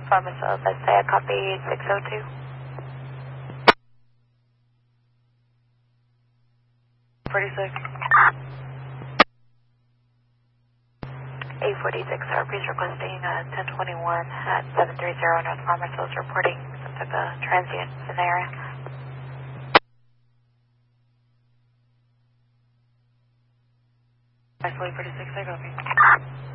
Pharmacist, let's say I copy 602. 46. 846, sir. Please requesting 1021 at 730 North Pharmacist reporting some type of transient in the area. Actually, 46, I copy.